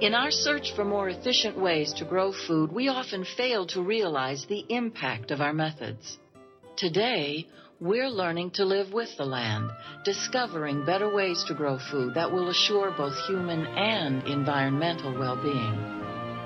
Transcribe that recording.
In our search for more efficient ways to grow food, we often fail to realize the impact of our methods. Today, we're learning to live with the land, discovering better ways to grow food that will assure both human and environmental well-being.